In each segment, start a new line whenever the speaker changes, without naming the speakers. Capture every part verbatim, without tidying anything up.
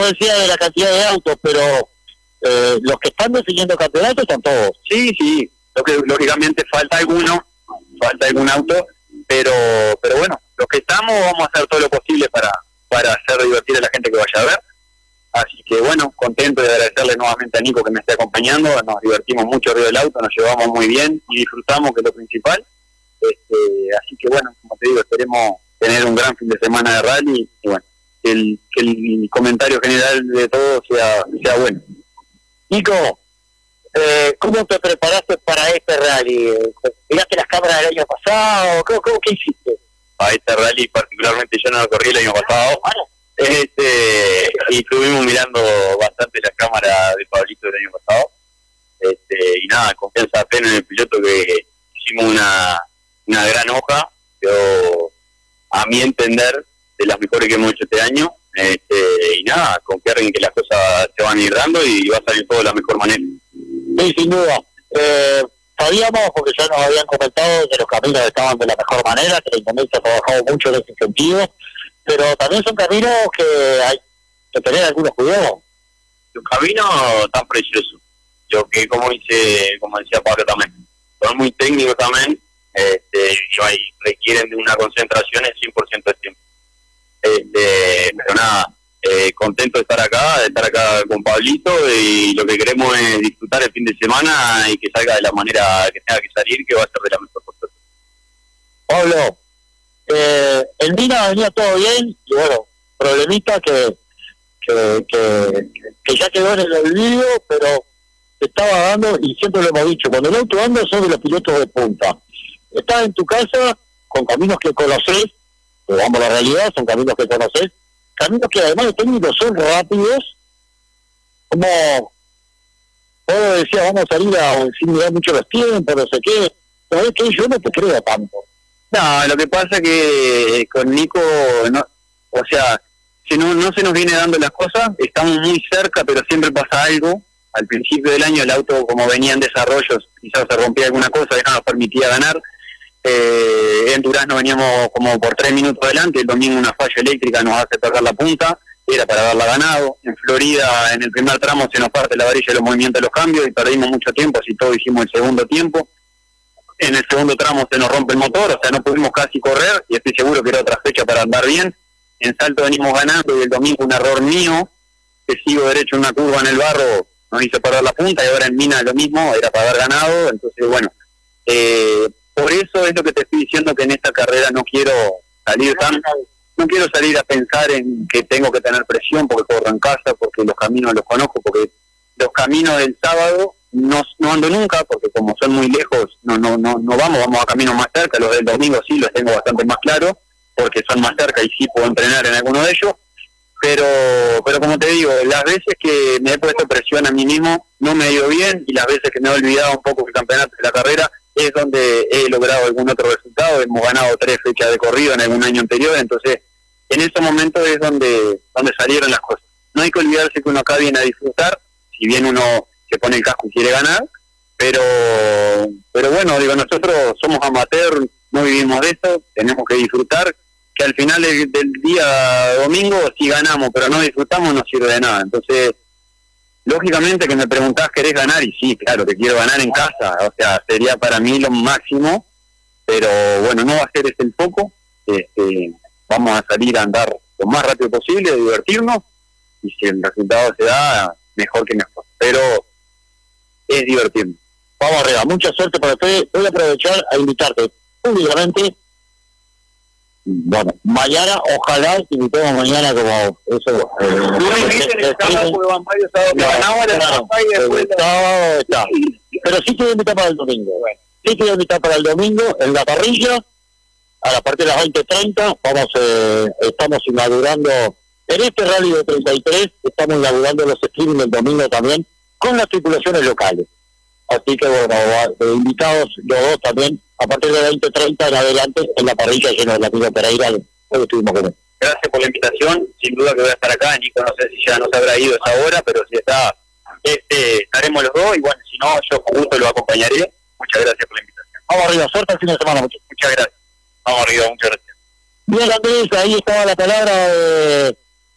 vos decías de la cantidad de autos, pero eh, los que están definiendo campeonatos están todos.
Sí, sí, lo que, lógicamente falta alguno, falta algún auto, pero pero bueno, los que estamos vamos a hacer todo lo posible para, para hacer divertir a la gente que vaya a ver. Así que bueno, contento de agradecerle nuevamente a Nico que me esté acompañando, nos divertimos mucho arriba del auto, nos llevamos muy bien y disfrutamos, que es lo principal. Este, así que bueno, como te digo, esperemos tener un gran fin de semana de rally y bueno, que el, que el comentario general de todo sea, sea bueno.
Nico, eh, ¿cómo te preparaste para este rally? ¿Miraste las cámaras del año pasado? ¿Cómo, cómo, ¿Qué hiciste?
A este rally particularmente yo no lo corrí el año pasado.
Bueno.
Este, y estuvimos mirando bastante las cámaras de Pablito del año pasado. Este, y nada, confianza plena en el piloto, que hicimos una, una gran hoja, pero a mi entender, de las mejores que hemos hecho este año. Este, y nada, confiar en que las cosas se van a ir dando y va a salir todo de la mejor manera.
Sí, sin duda. Eh, sabíamos, porque ya nos habían comentado que los caminos estaban de la mejor manera, que la Intendencia ha trabajado mucho en ese sentido, pero también son caminos que hay que tener algunos cuidados.
Los caminos tan preciosos. Yo que, como dice, como decía Pablo también, son muy técnicos también, este, y hay, requieren de una concentración el cien por ciento del tiempo. Este, pero nada, eh, contento de estar acá, de estar acá con Pablito, y lo que queremos es disfrutar el fin de semana y que salga de la manera que tenga que salir, que va a ser de la mejor forma.
Pablo, eh, el Mina venía todo bien, y bueno, problemita que, que, que, que ya quedó en el olvido, pero estaba dando, y siempre lo hemos dicho, cuando el auto anda son de los pilotos de punta. Estás en tu casa con caminos que conocés, pero vamos a la realidad, son caminos que conocés, caminos que además de técnicos son rápidos, como vos decías, vamos a salir a, sin mirar mucho los tiempos, no sé qué, sabés que yo no te creo tanto.
No, lo que pasa es que con Nico, no, o sea, si no, no se nos viene dando las cosas, estamos muy cerca, pero siempre pasa algo. Al principio del año el auto, como venía en desarrollo, quizás se rompía alguna cosa, ya no nos permitía ganar. Eh, en Durazno veníamos como por tres minutos adelante, el domingo una falla eléctrica nos hace perder la punta, era para haberla ganado. En Florida, en el primer tramo se nos parte la varilla de los movimientos de los cambios y perdimos mucho tiempo, así todo hicimos el segundo tiempo. En el segundo tramo se nos rompe el motor, o sea, no pudimos casi correr, y estoy seguro que era otra fecha para andar bien. En Salto venimos ganando, y el domingo un error mío, que sigo derecho en una curva en el barro, nos hizo perder la punta, y ahora en Mina lo mismo, era para haber ganado. Entonces bueno, eh, por eso es lo que te estoy diciendo, que en esta carrera no quiero salir tan, no quiero salir a pensar en que tengo que tener presión porque corro en casa, porque los caminos los conozco, porque los caminos del sábado no, no ando nunca, porque como son muy lejos, no no no no vamos, vamos a caminos más cerca. Los del domingo sí los tengo bastante más claros, porque son más cerca y sí puedo entrenar en alguno de ellos. Pero pero como te digo, las veces que me he puesto presión a mí mismo no me ha ido bien, y las veces que me he olvidado un poco el campeonato de la carrera es donde he logrado algún otro resultado. Hemos ganado tres fechas de corrido en algún año anterior, entonces en ese momento es donde donde salieron las cosas. No hay que olvidarse que uno acá viene a disfrutar, si bien uno se pone el casco y quiere ganar, pero pero bueno, digo, nosotros somos amateur, no vivimos de esto, tenemos que disfrutar, que al final del, del día domingo, si ganamos pero no disfrutamos, no sirve de nada. Entonces, lógicamente que me preguntás, ¿querés ganar? Y sí, claro, que quiero ganar en casa, o sea, sería para mí lo máximo, pero bueno, no va a ser ese el foco. Este, vamos a salir a andar lo más rápido posible, a divertirnos, y si el resultado se da, mejor que mejor, pero es divertirnos.
Vamos arriba, mucha suerte para ustedes. Voy a aprovechar a invitarte públicamente. Bueno, mañana, ojalá te invitemos mañana como eso. Eh,
no me inviten el sábado porque van varios sábados que van ahora,
claro, y después el sábado está. Pero sí te voy a invitar para el domingo. Bueno, sí te voy a invitar para el domingo en la parrilla, a la partir de las veinte treinta. Vamos, eh, estamos inaugurando, en este rally de treinta y tres, estamos inaugurando los streaming el domingo también, con las tripulaciones locales. Así que bueno, de invitados los dos también, a partir de veinte treinta en adelante, en la parrilla lleno de la amigo Pereira, hoy estuvimos con él.
Gracias por la invitación, sin duda que voy a estar acá. Nico no sé si ya nos habrá ido a esa hora, pero si está, este, estaremos los dos, y bueno, si no, yo con gusto lo acompañaré. Muchas gracias por la invitación.
Vamos arriba, suerte el fin de semana, muchas,
muchas gracias. Vamos arriba, muchas gracias.
Bien, Andrés, ahí estaba la palabra de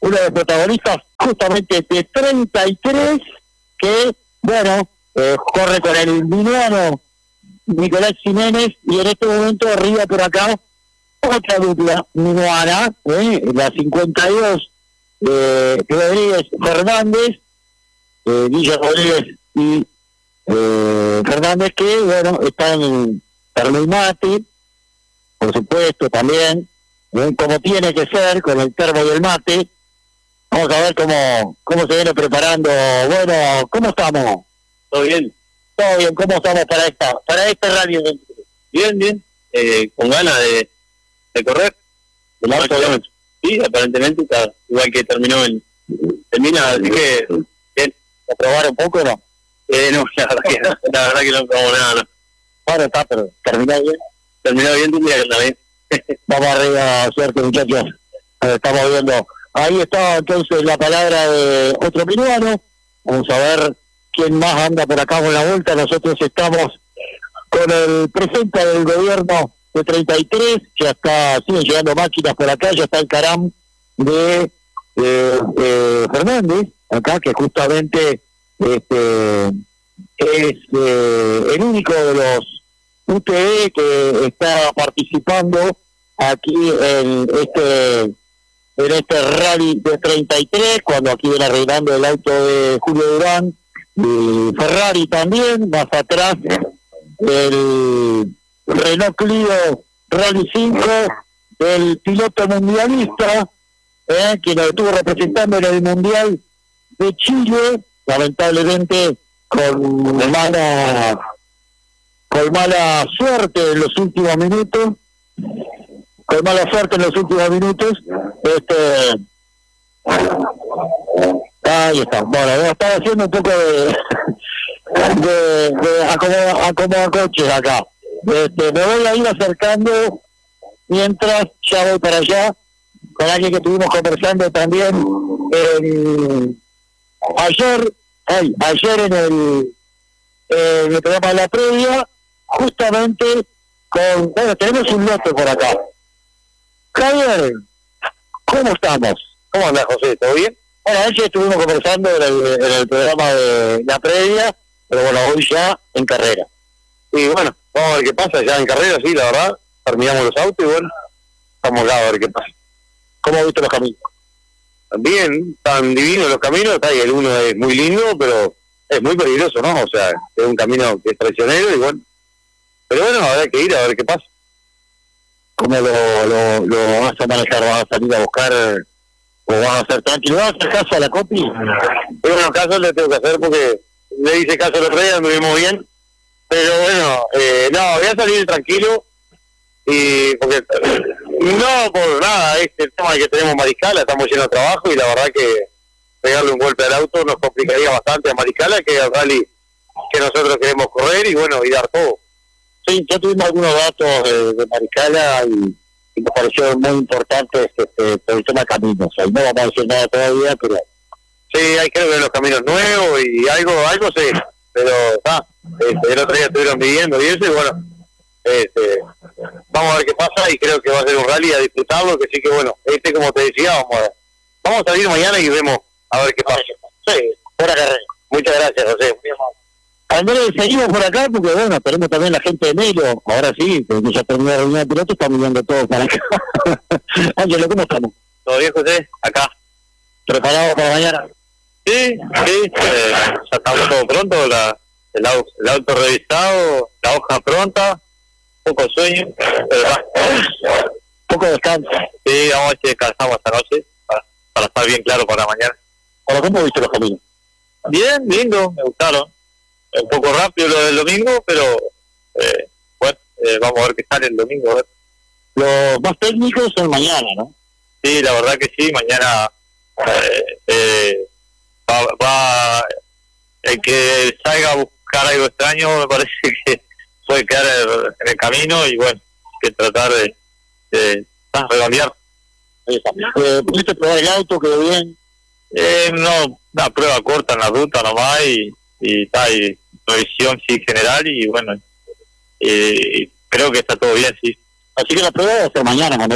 uno de los protagonistas justamente de treinta y tres, que, bueno, eh, corre con el minuano Nicolás Jiménez, y en este momento arriba por acá otra dupla minuana, eh, la cincuenta y dos, eh, Rodríguez Fernández, eh, Villa Rodríguez y eh, Fernández, que, bueno, están en el mate, por supuesto, también, ¿eh? Como tiene que ser, con el termo y el mate. Vamos a ver cómo cómo se viene preparando. Bueno, ¿cómo estamos?
¿Todo bien?
Todo bien, ¿cómo estamos para esta para este radio?
Bien, bien. Eh, con ganas de, de correr.
¿El auto?
Sí, aparentemente está igual que terminó en termina, así que bien.
¿A probar un poco o no?
Eh, no, la verdad que no, la verdad que no probamos nada, no.
Bueno, está, pero terminó bien.
Terminó bien, tendría que estar bien.
Vamos arriba, suerte, muchachos. Eh, estamos viendo. Ahí está entonces la palabra de otro peruano. Vamos a ver quién más anda por acá con la vuelta. Nosotros estamos con el presidente del gobierno de treinta y tres. Ya está, siguen llegando máquinas por acá. Ya está el caram de eh, eh, Fernández, acá, que justamente este es eh, el único de los U T E que está participando aquí en este en este rally de treinta y tres, cuando aquí viene arreglando el auto de Julio Durán y Ferrari también, más atrás el Renault Clio Rally cinco del piloto mundialista, eh, que nos estuvo representando en el Mundial de Chile, lamentablemente con mala con mala suerte en los últimos minutos, con mala suerte en los últimos minutos, este, ahí está, bueno, estaba haciendo un poco de, de, de acomodar acomoda coches acá, este, me voy a ir acercando mientras ya voy para allá, con alguien que estuvimos conversando también, eh, ayer, ay, ayer en el, en el programa de la previa, justamente con, bueno, tenemos un lote por acá. Javier, ¿cómo estamos?
¿Cómo andás, José? ¿Todo bien?
Bueno, ayer estuvimos conversando en el, en el programa de la previa, pero bueno, hoy ya en carrera.
Y bueno, vamos a ver qué pasa, ya en carrera, sí, la verdad, terminamos los autos y bueno, estamos acá a ver qué pasa.
¿Cómo viste los caminos?
Bien, tan divinos los caminos, está ahí, el uno es muy lindo, pero es muy peligroso, ¿no? O sea, es un camino que es traicionero y bueno, pero bueno, habrá que ir a ver qué pasa.
¿Cómo lo, lo, lo vas a manejar? ¿Vas a salir a buscar o vas a hacer tranquilo? ¿Vas a hacer caso a la copy?
Pero bueno, caso le tengo que hacer porque le hice caso el otro día, me vimos bien, pero bueno, eh, no, voy a salir tranquilo y porque no por nada, es el tema de que tenemos Mariscala, estamos llenos de trabajo y la verdad que pegarle un golpe al auto nos complicaría bastante a Mariscala, que es el rally que nosotros queremos correr y bueno, y dar todo.
Sí, ya tuvimos algunos datos de, de Mariscala y, y me pareció muy importante este, por el tema de caminos. Ahí no vamos a decir nada todavía, pero
sí, hay que ver los caminos nuevos y algo algo sé, pero está, este, el otro día estuvieron viviendo y eso y bueno, este, vamos a ver qué pasa y creo que va a ser un rally a disfrutarlo, que sí que bueno, este como te decía, vamos a ver. Vamos a salir mañana y vemos a ver qué pasa.
sí, por acá.
Muchas gracias, José.
Andrés, seguimos por acá porque, bueno, tenemos también la gente de Melo. Ahora sí, porque ya terminó la reunión de pilotos, estamos mirando todos para acá. Ángelo, ¿cómo estamos?
¿Todo bien, José? Acá.
¿Preparados para mañana?
Sí, sí, eh, ya estamos todo pronto, la, el, auto, el auto revisado, la hoja pronta, poco sueño, pero va.
Poco descanso.
Sí, vamos a ver si descansamos esta noche para, para estar bien claro para mañana.
Ahora, ¿cómo viste los caminos?
Bien, lindo, me gustaron. Un poco rápido lo del domingo, pero eh, bueno, eh, vamos a ver qué sale el domingo. A ver.
Los más técnicos son mañana, ¿no?
Sí, la verdad que sí, mañana eh, eh, va, va el que salga a buscar algo extraño, me parece que puede quedar en el camino y bueno, hay que tratar de, de ah, redondear.
Ahí está. Eh, ¿Pudiste probar el auto? ¿Quedó bien?
Eh, no, una prueba corta en la ruta nomás y y está, y revisión sí general y bueno, eh, creo que está todo bien, sí.
Así que la prueba va a ser mañana, cuando largue.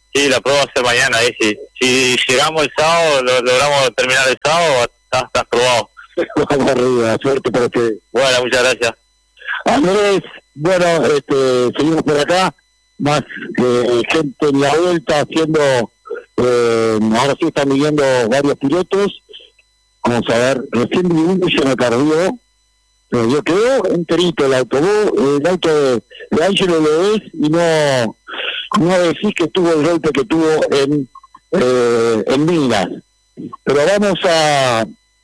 Sí, la prueba va a ser mañana, eh, sí. Si llegamos el sábado, lo, logramos terminar el sábado, estás está aprobado.
Vamos arriba, suerte para ustedes.
Bueno, muchas gracias.
Andrés, bueno, este, seguimos por acá, más eh, gente en la vuelta haciendo, eh, ahora sí están viviendo varios pilotos. Vamos a ver, recién vi uno y se me perdió, pero yo quedó enterito el auto, vos, el auto de, de Ángelo lo ves y no, no decís que tuvo el golpe que tuvo en, eh, en Minas. Pero vamos a,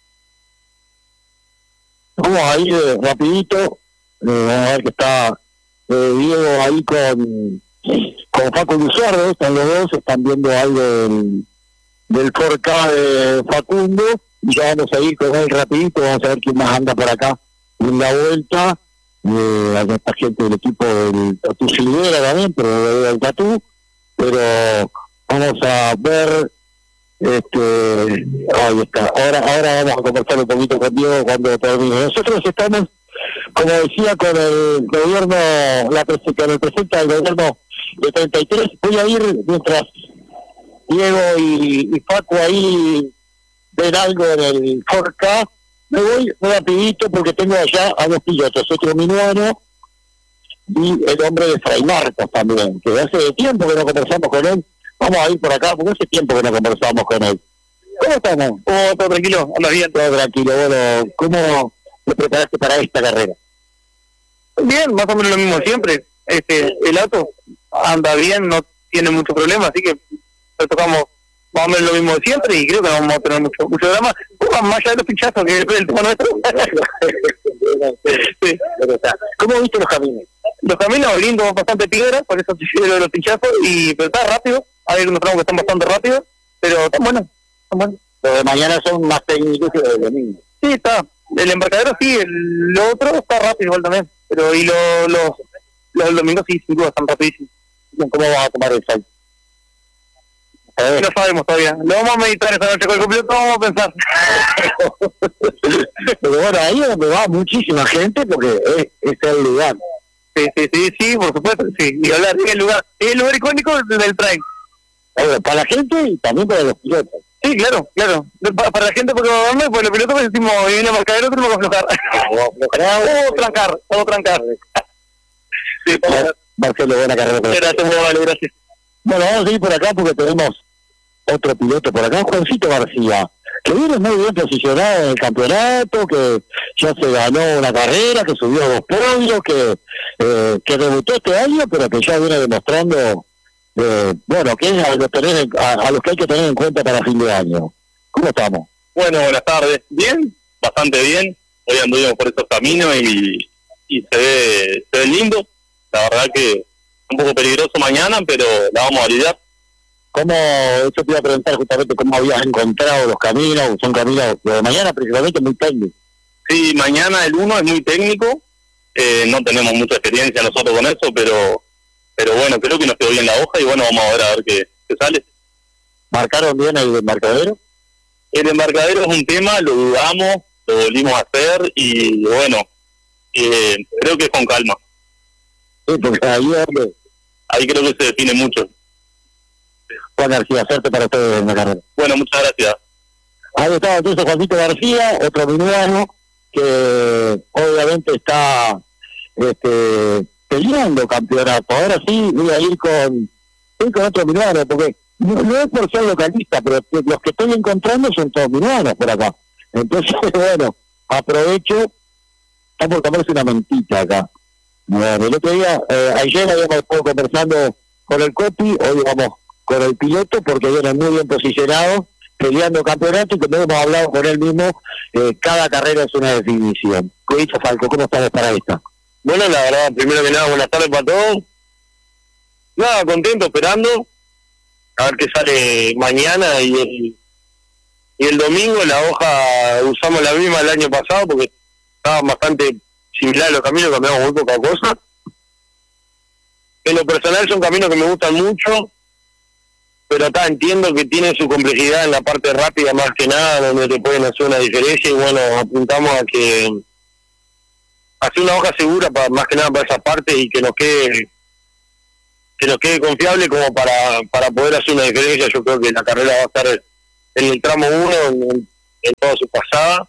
vamos a ir eh, rapidito. Eh, vamos a ver que está eh, Diego ahí con con Facu Luzardo, están los dos, están viendo algo del, del cuatro K de Facundo, y ya vamos a ir con él rapidito, vamos a ver quién más anda por acá en la vuelta, eh, hay esta gente del equipo del Tatú Silvera también, pero del Tatú, pero vamos a ver, este, ahí está, ahora, ahora vamos a conversar un poquito con Diego cuando termine. Nosotros estamos, como decía, con el gobierno, la con el presidente del gobierno de treinta y tres, voy a ir mientras Diego y, y Paco ahí ven algo en el cuatro K, me voy muy rapidito porque tengo allá a dos pilotos, otro minuano y el hombre de Fray Marcos también, que hace tiempo que no conversamos con él, vamos a ir por acá porque hace tiempo que no conversamos con él. ¿Cómo estamos?
Oh, todo tranquilo, anda bien.
Todo tranquilo, bueno, ¿cómo te preparaste para esta carrera?
Bien, más o menos lo mismo siempre. Este, el auto anda bien, no tiene mucho problema, así que lo tocamos más o menos lo mismo de siempre y creo que no vamos a tener mucho mucho drama, más allá de los pinchazos que es el tema nuestro. Sí.
¿Cómo viste los caminos?
Los caminos lindos, bastante piedra, por eso te llevo los pinchazos, y pero está rápido, hay algunos tramos que están bastante rápidos, pero están buenos, están buenos.
Los de mañana son más técnicos que los de domingo.
Sí, está. El embarcadero sí, el otro está rápido igual también, pero y lo, los los del domingo sí, sin duda, están rapidísimos.
¿Cómo vas a tomar el salto?
No lo sabemos todavía. Lo vamos a meditar esta noche con el completo, vamos a pensar.
Pero bueno, ahí es donde va muchísima gente porque es, es el lugar.
Sí, sí, sí, sí, por supuesto, sí. Y hablar es el lugar, es el lugar icónico del trail.
Bueno, para la gente y también para los pilotos.
Sí, claro, claro. Para, para la gente porque va a darme, pues los pilotos pues decimos, viene a marcar el otro, tenemos que aflojar. O trancar, o trancar. Sí,
Marcelo, buena carrera.
Gracias, vale, gracias.
Bueno, vamos a ir por acá porque tenemos otro piloto por acá, Juancito García, que viene muy bien posicionado en el campeonato, que ya se ganó una carrera, que subió dos podios, que eh, que debutó este año, pero que ya viene demostrando, eh, bueno, que es a, lo tener en, a, a los que hay que tener en cuenta para fin de año. ¿Cómo estamos?
Bueno, buenas tardes. Bien, bastante bien. Hoy anduvimos por estos caminos y, y se ve se ve lindo. La verdad que un poco peligroso mañana, pero la vamos a lidiar.
¿Cómo, eso te iba a preguntar justamente cómo habías encontrado los caminos? Son caminos de mañana principalmente muy técnicos.
Sí, mañana el uno es muy técnico, eh, no tenemos mucha experiencia nosotros con eso, pero pero bueno, creo que nos quedó bien la hoja y bueno, vamos a ver a ver qué, qué sale.
¿Marcaron bien el embarcadero?
El embarcadero es un tema, lo dudamos, lo volvimos a hacer y bueno, eh, creo que es con calma.
Sí, porque ahí es donde...
Ahí creo que se define mucho.
Juan García, suerte para ustedes en la carrera.
Bueno, muchas gracias.
Ahí está entonces Juancito García, otro minuano, que obviamente está este, peleando campeonato. Ahora sí voy a ir con, ir con otro minuano, porque no, no es por ser localista, pero los que estoy encontrando son todos minuanos por acá. Entonces, bueno, aprovecho, está por comerse una mentita acá. Bueno, el otro día, eh, ayer habíamos estado conversando con el Copi, hoy vamos con el piloto porque vienen muy bien posicionados, peleando campeonato, y como hemos hablado con él mismo, eh, cada carrera es una definición. ¿Qué dice Falco? ¿Cómo estamos para esta?
Bueno, la verdad, primero que nada, buenas tardes para todos. Nada, contento, esperando a ver qué sale mañana y el y el domingo. La hoja usamos la misma del año pasado porque estaban bastante similares los caminos, cambiamos muy poca cosa. En lo personal son caminos que me gustan mucho, pero acá entiendo que tienen su complejidad en la parte rápida más que nada, donde te pueden hacer una diferencia, y bueno, apuntamos a que hacer una hoja segura para más que nada para esa parte y que nos quede
que nos quede confiable como para, para poder hacer una diferencia. Yo creo que la carrera va a estar en el tramo uno, en, en toda su pasada.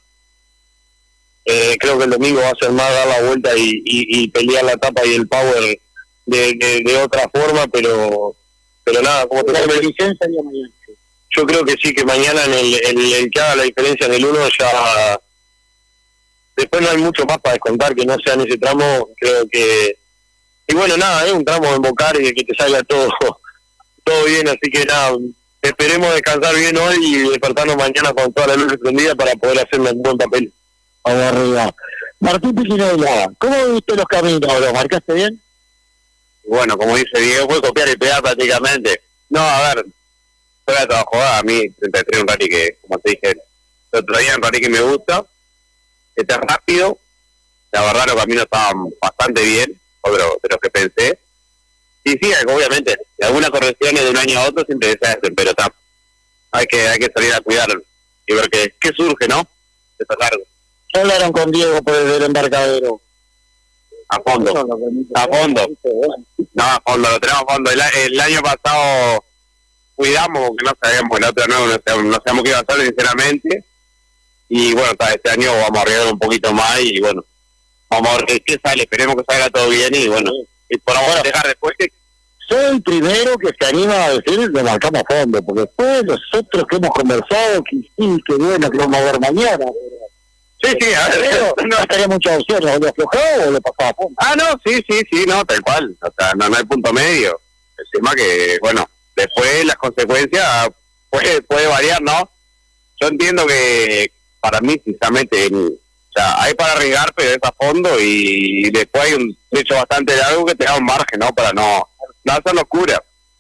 Eh, creo que el domingo va a ser más dar la vuelta y, y, y pelear la etapa y el power de, de, de otra forma, pero pero nada, como te digo, yo creo que sí, que mañana en el, en el que haga la diferencia en el uno ya después no hay mucho más para descontar que no sea en ese tramo. Creo que y bueno, nada, es un tramo de embocar y de que te salga todo todo bien, así que nada, esperemos descansar bien hoy y despertarnos mañana con toda la luz prendida para poder hacer un buen papel. Vamos arriba. Martín Piquinela, ¿cómo viste los caminos? ¿Los marcaste bien?
Bueno, como dice Diego, fue copiar y pegar prácticamente. No, a ver, fuera de toda jugada, a mí treinta y tres es un rally que, como te dije, el otro día un rally que me gusta, este es rápido, la verdad los caminos estaban bastante bien, de los, de los que pensé. Y sí, obviamente, algunas correcciones de un año a otro siempre se hacen, pero está, hay que hay que salir a cuidar y ver qué, qué surge, ¿no? Eso es largo.
¿Qué hablaron con Diego por el del embarcadero?
A fondo, a fondo. No, a fondo, lo tenemos a fondo. El, el año pasado cuidamos porque no sabíamos, el otro no, no sabíamos, no sabíamos qué iba a hacer, sinceramente. Y bueno, este año vamos a arriesgar un poquito más y bueno, vamos a ver qué, qué sale. Esperemos que salga todo bien y bueno, y por ahora dejar después que...
Soy el primero que se anima a decir que marcamos a fondo, porque después los otros que hemos conversado, que sí, que bueno, que vamos a ver mañana.
Sí, sí, a ver,
no, no estaría muchas opciones, o lo aflojaba o lo pasaba a fondo.
Ah, no, sí, sí, sí, no, tal cual, o sea, no, no hay punto medio. Encima que, bueno, después las consecuencias puede, puede variar, ¿no? Yo entiendo que para mí, sinceramente, o sea, hay para arriesgar, pero es a fondo y después hay un trecho bastante largo que te da un margen, ¿no? Para no, no hacer locura.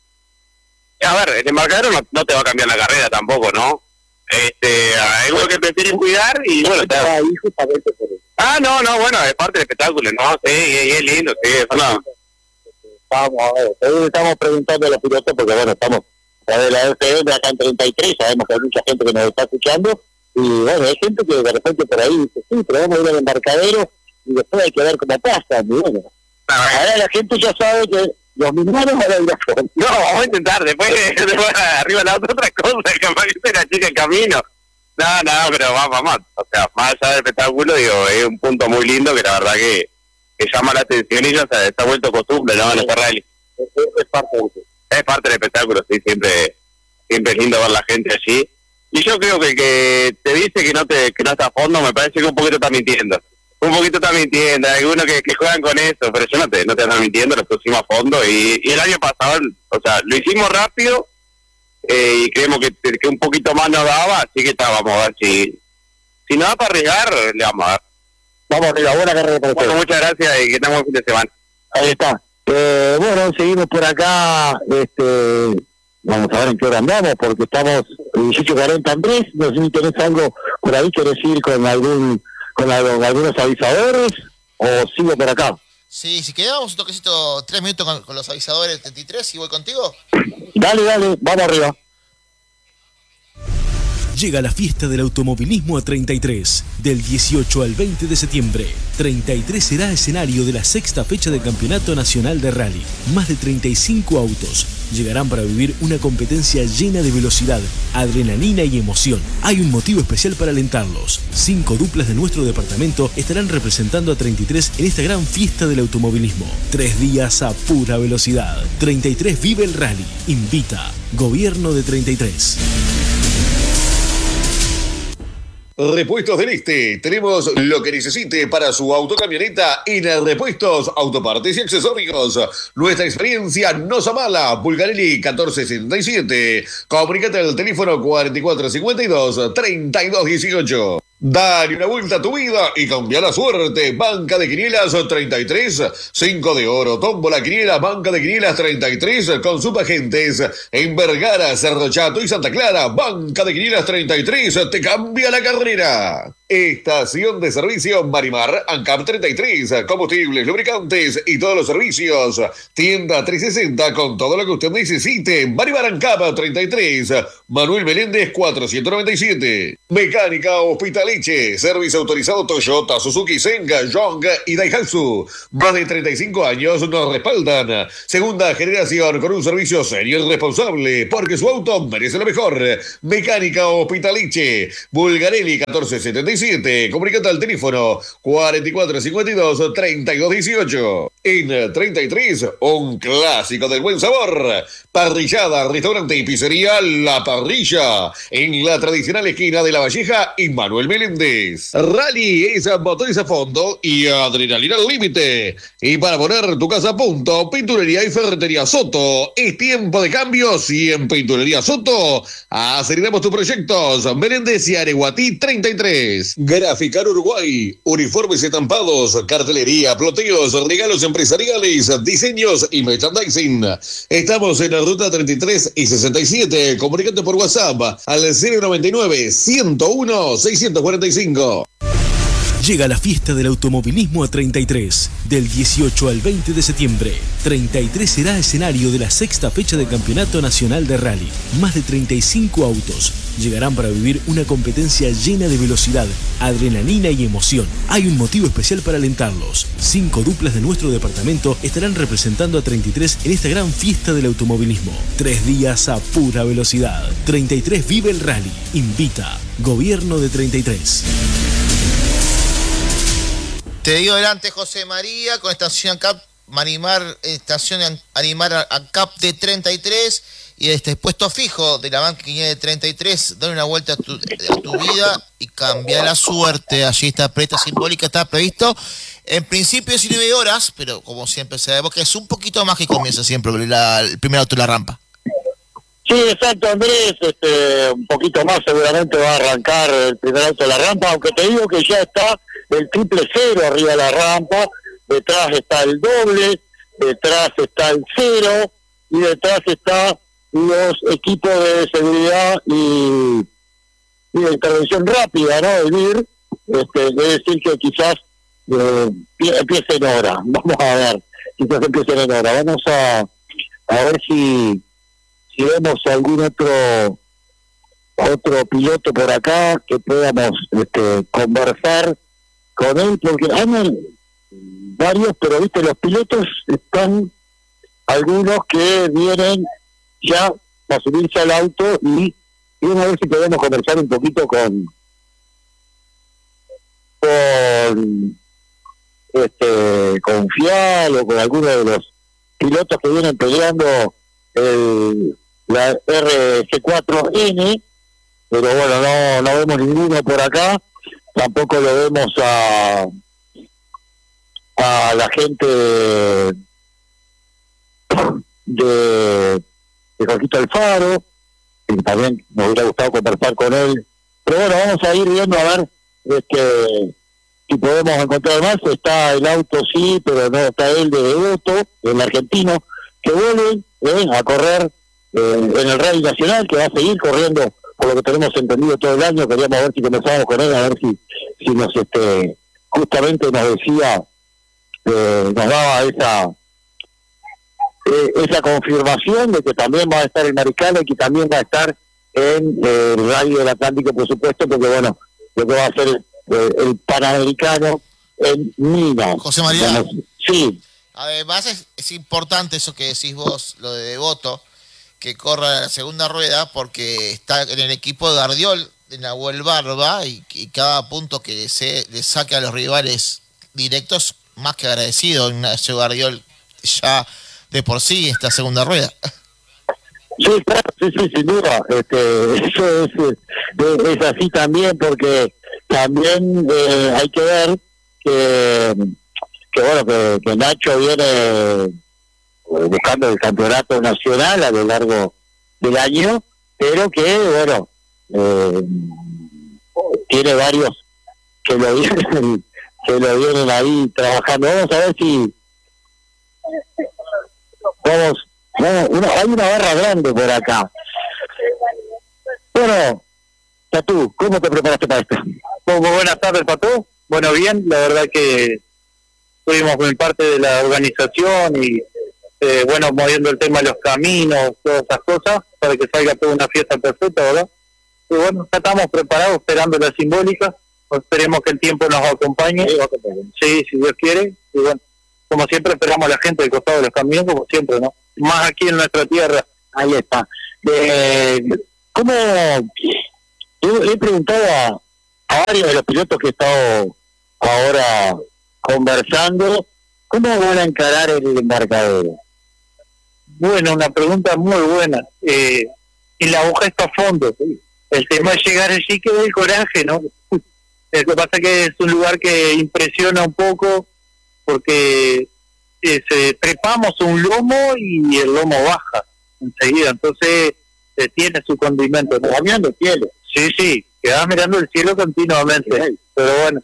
A ver, el embarcadero no, no te va a cambiar la carrera tampoco, ¿no? Este, hay algo que prefieren cuidar y bueno, te... Ah, no, no, bueno, es parte del espectáculo, ¿no? Sí, y es lindo, sí, eso no.
Estamos, estamos preguntando a los pilotos porque, bueno, estamos a ver, la F M acá en treinta y tres, sabemos que hay mucha gente que nos está escuchando y, bueno, hay gente que de repente por ahí dice, sí, pero vamos a ir al embarcadero y después hay que ver cómo pasa, y bueno. Ahora la gente ya sabe que los mismos van a ir a fondo.
No, vamos a intentar, después, después arriba la otra, otra cosa, que aparece la chica en camino. No, no, pero vamos, vamos, o sea, más allá del espectáculo, digo, es un punto muy lindo que la verdad que, que llama la atención y ya se está vuelto costumbre, ¿no? En este rally.
Es, es parte de eso.
Es parte del espectáculo, sí, siempre siempre es lindo ver la gente allí. Y yo creo que el que te dice que no te que no está a fondo, me parece que un poquito está mintiendo. Un poquito está mintiendo, hay algunos que, que juegan con eso, pero yo no te, no te ando mintiendo, lo pusimos a fondo. Y, y el año pasado, o sea, lo hicimos rápido eh, y creemos que, que un poquito más nos daba, así que está, vamos a ver si, si nos da para arriesgar, le vamos a dar.
Vamos arriba, buena carrera para ustedes.
Bueno, muchas gracias y que tengamos un fin de semana.
Ahí está. Eh, bueno, seguimos por acá, este, vamos a ver en qué hora andamos, porque estamos dieciocho cuarenta Andrés, no sé si tenés algo por ahí, querés ir con algún, con algo, algunos avisadores, o sigo por acá.
Sí, si quedamos un toquecito, tres minutos con, con los avisadores treinta y tres y voy contigo.
Dale, dale, vamos arriba.
Llega la fiesta del automovilismo a treinta y tres, del dieciocho al veinte de septiembre. treinta y tres será escenario de la sexta fecha del Campeonato Nacional de Rally. Más de treinta y cinco autos llegarán para vivir una competencia llena de velocidad, adrenalina y emoción. Hay un motivo especial para alentarlos. Cinco duplas de nuestro departamento estarán representando a treinta y tres en esta gran fiesta del automovilismo. Tres días a pura velocidad. treinta y tres vive el rally. Invita Gobierno de treinta y tres.
Repuestos del Este. Tenemos lo que necesite para su autocamioneta en Repuestos, Autopartes y Accesorios. Nuestra experiencia nos amala. Bulgarelli catorce setenta y siete. Comunicate al teléfono cuarenta y cuatro cincuenta y dos, treinta y dos dieciocho. Dale una vuelta a tu vida y cambia la suerte. Banca de Quinielas treinta y tres, cinco de oro, tómbola Quinielas, Banca de Quinielas treinta y tres, con subagentes en Vergara, Cerro Chato y Santa Clara. Banca de Quinielas treinta y tres, te cambia la carrera. Estación de servicio Marimar ANCAP treinta y tres, combustibles, lubricantes y todos los servicios. Tienda trescientos sesenta con todo lo que usted necesite. Marimar ANCAP treinta y tres, Manuel Meléndez cuatrocientos noventa y siete. Mecánica Hospitaliche, servicio autorizado Toyota, Suzuki, Senga, Yong y Daihatsu. Más de treinta y cinco años nos respaldan. Segunda generación con un servicio serio y responsable, porque su auto merece lo mejor. Mecánica Hospitaliche, Bulgarelli catorce setenta y siete. Comunicate al teléfono cuarenta y cuatro cincuenta y dos treinta y dos dieciocho. En treinta y tres, un clásico del buen sabor. Parrillada, restaurante y pizzería La Parrilla, en la tradicional esquina de La Valleja y Manuel Meléndez. Rally es motores a fondo y adrenalina al límite. Y para poner tu casa a punto, Pinturería y Ferretería Soto. Es tiempo de cambios y en Pinturería Soto aceleramos tus proyectos. Meléndez y Areguatí treinta y tres. Graficar Uruguay, uniformes estampados, cartelería, ploteos, regalos empresariales, diseños y merchandising. Estamos en la ruta treinta y tres y sesenta y siete. Comunicate por WhatsApp al cero noventa y nueve, ciento uno, seiscientos cuarenta y cinco.
Llega la fiesta del automovilismo a treinta y tres, del dieciocho al veinte de septiembre. treinta y tres será escenario de la sexta fecha del Campeonato Nacional de Rally. Más de treinta y cinco autos llegarán para vivir una competencia llena de velocidad, adrenalina y emoción. Hay un motivo especial para alentarlos. Cinco duplas de nuestro departamento estarán representando a treinta y tres en esta gran fiesta del automovilismo. Tres días a pura velocidad. treinta y tres vive el rally. Invita Gobierno de treinta y tres.
Te digo delante José María con estación ANCAP, Marimar, estación Animar ANCAP de treinta y tres y este puesto fijo de la banquilla de treinta y tres, dar una vuelta a tu, a tu vida y cambiar la suerte. Allí está presta simbólica, está previsto en principio diecinueve horas, pero como siempre sabemos que es un poquito más que comienza siempre la, el primer auto de la rampa.
Sí, exacto, Andrés, este, un poquito más seguramente va a arrancar el primer auto de la rampa, aunque te digo que ya está el triple cero arriba de la rampa, detrás está el doble, detrás está el cero y detrás está los equipos de seguridad y, y de intervención rápida, ¿no? El V I R, este, es decir que quizás eh, empiece en hora, vamos a ver, quizás empiece en hora, vamos a, a ver si, si vemos algún otro otro piloto por acá que podamos este, conversar con él, porque hay varios, pero viste, los pilotos están, algunos que vienen ya a subirse al auto y, y a ver si podemos conversar un poquito con con este con Fial o con alguno de los pilotos que vienen peleando el, la R C cuatro N, pero bueno, no, no vemos ninguno por acá. Tampoco lo vemos a a la gente de, de Jorgito Alfaro, que también nos hubiera gustado conversar con él. Pero bueno, vamos a ir viendo a ver este, si podemos encontrar más. Está el auto, sí, pero no está el de Devoto, el argentino, que vuelve eh, a correr eh, en el Rally Nacional, que va a seguir corriendo, por lo que tenemos entendido todo el año. Queríamos ver si comenzamos con él, a ver si si nos este justamente nos decía, eh, nos daba esa eh, esa confirmación de que también va a estar el Mariscal y que también va a estar en eh, el Rally del Atlántico, por supuesto, porque bueno, lo que va a ser el, el, el Panamericano en Minas.
José María.
Sí.
Además es, es importante eso que decís vos, lo de Devoto, que corra la segunda rueda, porque está en el equipo de Gardiol, de Nahuel Barba, y, y cada punto que se le saque a los rivales directos, más que agradecido Ignacio Gardiol ya de por sí esta segunda rueda.
Sí, claro, sí, sí, sin duda. Este, eso es, es, es así también, porque también eh, hay que ver que, que bueno, que, que Nacho viene buscando el campeonato nacional a lo largo del año, pero que, bueno, eh, tiene varios que lo vienen que lo vienen ahí trabajando. Vamos a ver si vamos, vamos una, hay una barra grande por acá. Bueno, Tatú, ¿cómo te preparaste para esto?
Muy buenas tardes, Pato. Bueno, bien, la verdad que fuimos en parte de la organización y, eh, bueno, moviendo el tema de los caminos, todas esas cosas, para que salga toda una fiesta perfecta, ¿verdad? Y bueno, ya estamos preparados, esperando la simbólica. Esperemos que el tiempo nos acompañe. Sí, si Dios quiere. Y bueno, como siempre, esperamos a la gente del costado de los caminos, como siempre, ¿no? Más aquí en nuestra tierra.
Ahí está. Eh, ¿Cómo? Yo he preguntado a, a varios de los pilotos que he estado ahora conversando, ¿cómo van a encarar el embarcadero?
Bueno, una pregunta muy buena. Eh, y la hoja está a fondo. El tema es llegar allí que del coraje, ¿no? Lo que pasa es que es un lugar que impresiona un poco porque eh, se, trepamos un lomo y el lomo baja enseguida, entonces eh, tiene su condimento, ¿no? Mirando el cielo. Sí, sí, quedás mirando el cielo continuamente, sí. Pero bueno,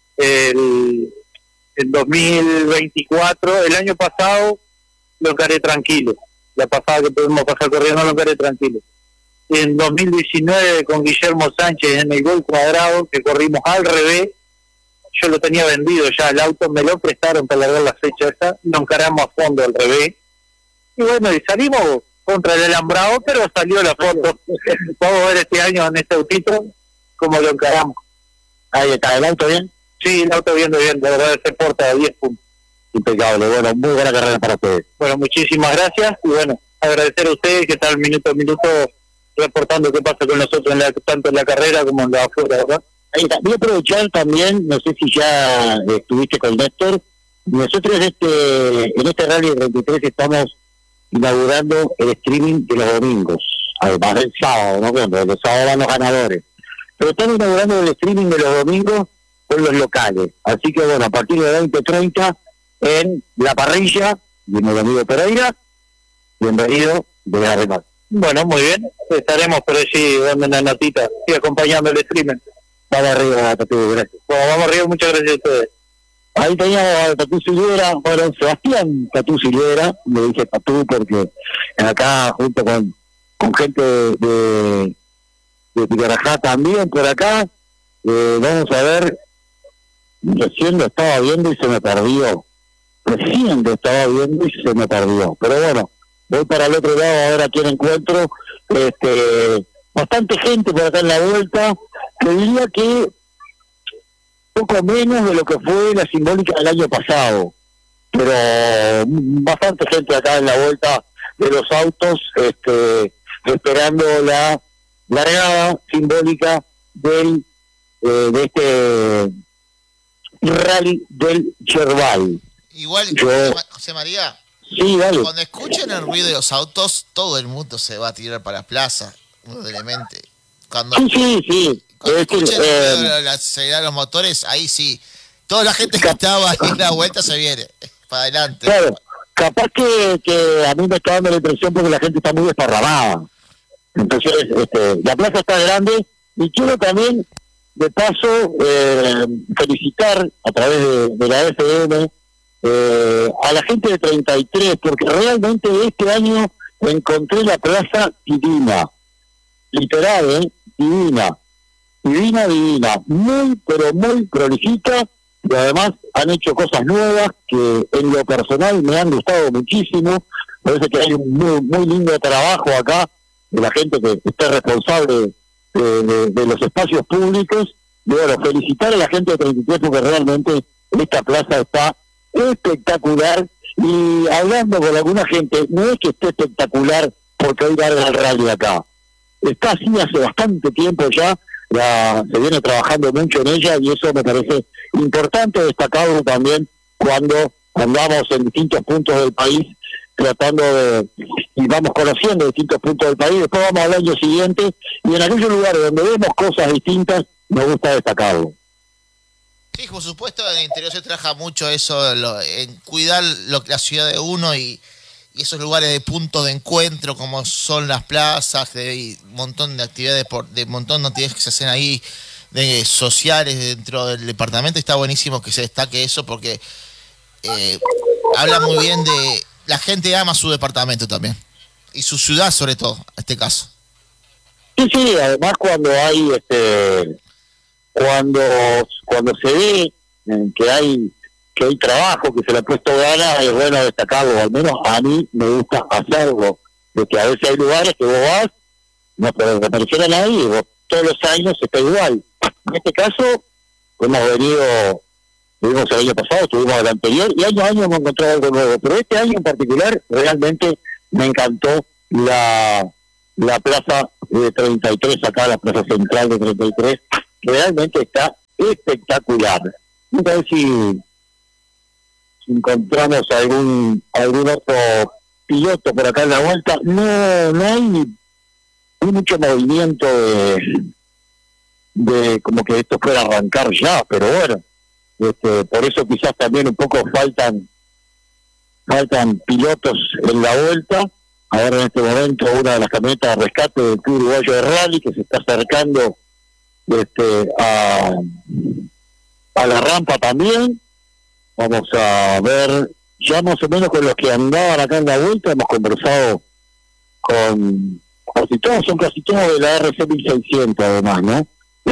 el, el dos mil veinticuatro, el año pasado lo encaré tranquilo, la pasada que pudimos pasar corriendo lo encaré tranquilo. En dos mil diecinueve con Guillermo Sánchez en el gol cuadrado, que corrimos al revés, yo lo tenía vendido ya, el auto me lo prestaron para largar la fecha esa, lo encaramos a fondo al revés, y bueno, y salimos contra el alambrado, pero salió la foto. Vamos a ver este año en este autito cómo lo encaramos.
Ahí está, ¿el auto bien?
Sí, el auto bien, bien, de verdad se porta de diez puntos.
Impecable, bueno, muy buena carrera para ustedes.
Bueno, muchísimas gracias, y bueno, agradecer a ustedes que están minuto a minuto reportando qué pasa con nosotros, en la, tanto en la carrera como en la afuera, ¿verdad?
Ahí está. Voy a aprovechar también, no sé si ya estuviste con Néstor, nosotros este, en este Rally treinta y tres estamos inaugurando el streaming de los domingos, además del sábado, ¿no? Cuando los sábados van los ganadores. Pero estamos inaugurando el streaming de los domingos con los locales. Así que bueno, a partir de veinte treinta en La Parrilla, y en el amigo Pereira, bienvenido de la remata.
Bueno, muy bien, estaremos por allí dando una notita y acompañando el streaming.
Vamos arriba, Tatu, gracias.
Bueno, vamos arriba, muchas gracias a ustedes.
Ahí teníamos a Tatu Silvera, bueno, Sebastián Tatu Silvera, me dije Tatu porque acá junto con, con gente de, de Picarajá también por acá, eh, vamos a ver, recién lo estaba viendo y se me perdió, recién lo estaba viendo y se me perdió, pero bueno, voy para el otro lado a ver a quién encuentro, este, bastante gente por acá en la vuelta, que diría que poco menos de lo que fue la simbólica del año pasado, pero bastante gente acá en la vuelta de los autos, este, esperando la largada simbólica del eh, de este rally del Cherval.
Igual,
Yo,
José María,
sí, dale.
Cuando escuchen el ruido de los autos, todo el mundo se va a tirar para la plaza, indudablemente. Cuando,
sí, sí, sí.
cuando
Es que,
escuchen el
eh,
ruido de la acelerar los motores, ahí sí. Toda la gente que estaba ahí en la vuelta se viene para adelante.
Claro, capaz que, que a mí me está dando la impresión porque la gente está muy desparramada. Entonces, este, la plaza está grande y quiero también, de paso, eh, felicitar a través de, de la F M eh, a la gente de treinta y tres, porque realmente este año encontré la plaza divina, literal, ¿eh? divina, divina, divina, muy, pero muy prolijita, y además han hecho cosas nuevas que en lo personal me han gustado muchísimo. Parece que hay un muy, muy lindo trabajo acá de la gente que está responsable de, de, de los espacios públicos. Y bueno, felicitar a la gente de treinta y tres porque realmente esta plaza está espectacular. Y hablando con alguna gente, no es que esté espectacular porque hoy larga el rally acá. Está así hace bastante tiempo ya, la, se viene trabajando mucho en ella y eso me parece importante destacarlo también cuando andamos en distintos puntos del país tratando de, y vamos conociendo distintos puntos del país, después vamos al año siguiente y en aquellos lugares donde vemos cosas distintas me gusta destacarlo.
Sí, por supuesto, en el interior se trabaja mucho eso, lo, en cuidar lo, la ciudad de uno y, y esos lugares de puntos de encuentro como son las plazas, de un montón de actividades, por, de montón de actividades que se hacen ahí, de sociales dentro del departamento. Está buenísimo que se destaque eso porque eh, habla muy bien de... La gente ama su departamento también y su ciudad sobre todo, en este caso.
Sí, sí, además cuando hay este cuando cuando se ve eh, que hay que hay trabajo, que se le ha puesto ganas, es bueno destacarlo, al menos a mí me gusta hacerlo, porque a veces hay lugares que vos vas, no puedes reparecer a nadie, y vos todos los años está igual. En este caso, hemos venido, tuvimos el año pasado, tuvimos el anterior, y año a año hemos encontrado algo nuevo, pero este año en particular, realmente me encantó la, la plaza de treinta y tres, acá la plaza central de treinta y tres, realmente está espectacular. Vamos a ver si encontramos algún algún otro piloto por acá en la vuelta. No no hay, no hay mucho movimiento de, de como que esto fuera a arrancar ya, pero bueno, este, por eso quizás también un poco faltan faltan pilotos en la vuelta. Ahora en este momento una de las camionetas de rescate del Club Uruguayo de Rally que se está acercando este a, a la rampa también. Vamos a ver, ya más o menos con los que andaban acá en la vuelta, hemos conversado con casi todos, son casi todos de la R C mil seiscientos además, ¿no?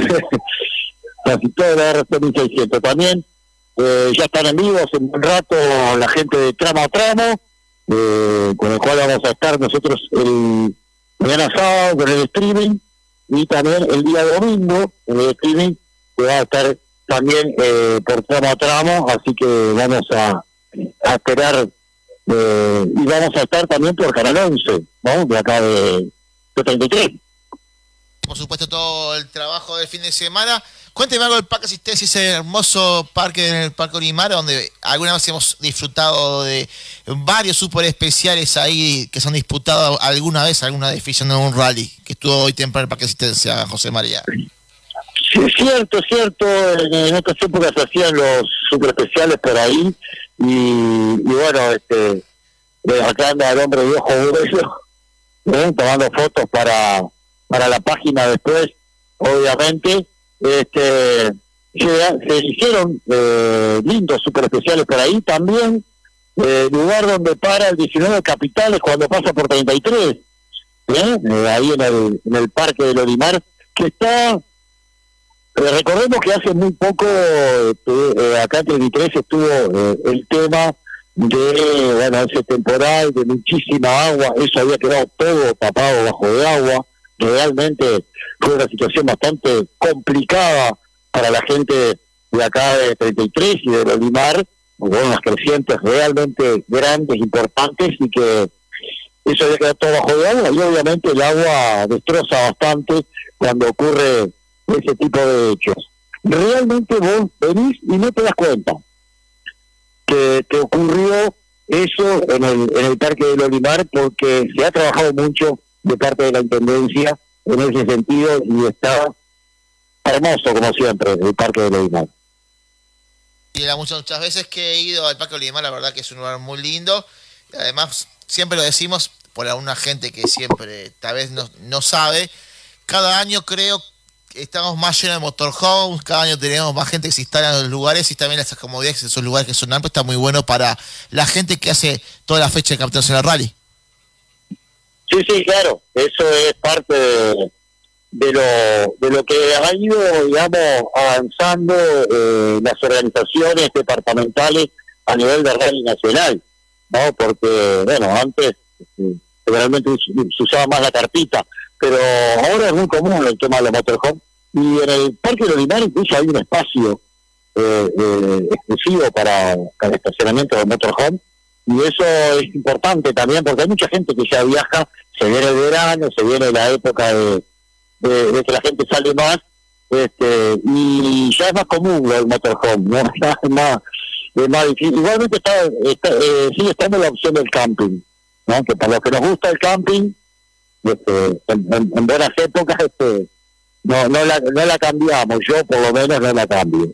Casi todos de la R C mil seiscientos. También eh, ya están en vivo hace un buen rato la gente de Tramo a Tramo, eh, con el cual vamos a estar nosotros el mañana sábado con el streaming, y también el día domingo en el streaming que va a estar también eh, por Tramo a Tramo, así que vamos a, a esperar eh, y vamos a estar también por Canal once, ¿no? De acá de, de treinta y tres.
Por supuesto, todo el trabajo del fin de semana. Cuénteme algo del Parque Asistencia, ese hermoso parque en el Parque Olimar, donde alguna vez hemos disfrutado de varios super especiales ahí que se han disputado alguna vez, alguna definición de un rally, que estuvo hoy temprano en el Parque Asistencia, José María.
Sí, es cierto, es cierto, en, en otras épocas se hacían los super especiales por ahí, y, y bueno, este acá anda el hombre viejo grueso, ¿eh? Tomando fotos para para la página después, obviamente. Este se, se hicieron eh, lindos super especiales por ahí también, eh, lugar donde para el diecinueve Capitales cuando pasa por treinta y tres, ¿eh? Eh, ahí en el, en el Parque del Olimar, que está... Eh, recordemos que hace muy poco eh, eh, acá en treinta y tres estuvo eh, el tema de, bueno, ese temporal de muchísima agua, eso había quedado todo tapado bajo de agua, realmente fue una situación bastante complicada para la gente de acá de treinta y tres y del Olimar, con unas crecientes realmente grandes, importantes, y que eso había quedado todo bajo de agua, y obviamente el agua destroza bastante cuando ocurre ese tipo de hechos. Realmente vos venís y no te das cuenta que, que ocurrió eso en el, en el Parque del Olimar, porque se ha trabajado mucho de parte de la Intendencia en ese sentido, y está hermoso como siempre el Parque del Olimar.
Y la muchas, muchas veces que he ido al Parque Olimar, la verdad que es un lugar muy lindo, y además siempre lo decimos por alguna gente que siempre tal vez no, no sabe, cada año creo que estamos más llenos de motorhomes, cada año tenemos más gente que se instala en los lugares, y también las comodidades, esos lugares que son amplios, está muy bueno para la gente que hace toda la fecha de Campeonato Nacional Rally.
Sí, sí, claro, eso es parte de, de lo de lo que ha ido, digamos, avanzando eh, las organizaciones departamentales a nivel de rally nacional, ¿no? Porque, bueno, antes eh, realmente se usaba más la carpita, pero ahora es muy común el tema de los motorhomes, y en el Parque del Olimar incluso hay un espacio eh, eh, exclusivo para, para el estacionamiento de motorhome, y eso es importante también porque hay mucha gente que ya viaja, se viene el verano, se viene la época de, de, de que la gente sale más, este y ya es más común el motorhome, ¿no? es más es más difícil. Igualmente está, está eh, sigue estando la opción del camping, ¿no? Que para los que nos gusta el camping, este, en, en, en buenas épocas, este no no la no la cambiamos, yo por lo menos no la cambio.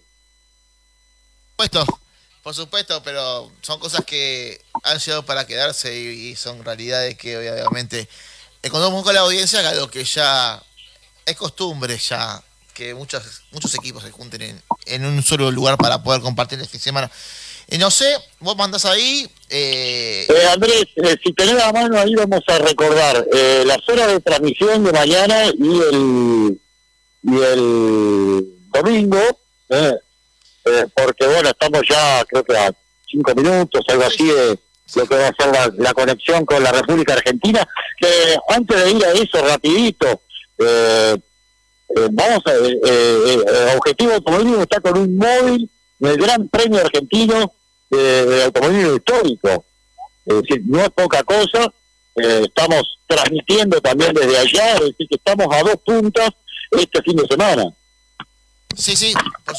Puesto. Por supuesto, pero son cosas que han llegado para quedarse, y, y son realidades que obviamente encontramos con la audiencia, algo que ya es costumbre ya, que muchos muchos equipos se junten en, en un solo lugar para poder compartir el fin de semana. Eh, no sé, vos mandás ahí... Eh...
Eh, Andrés, eh, si tenés la mano ahí vamos a recordar eh, las horas de transmisión de mañana y el... y el domingo, eh, eh, porque bueno, estamos ya creo que a cinco minutos, algo así de lo que va a ser la, la conexión con la República Argentina, que antes de ir a eso rapidito, eh, eh, vamos a, eh, eh, eh, Objetivo Automovilismo está con un móvil del Gran Premio Argentino de, de Automovilismo Histórico, es decir, no es poca cosa. Eh, estamos transmitiendo también desde allá, es decir, que estamos a dos puntas este fin de semana.
Sí, sí, por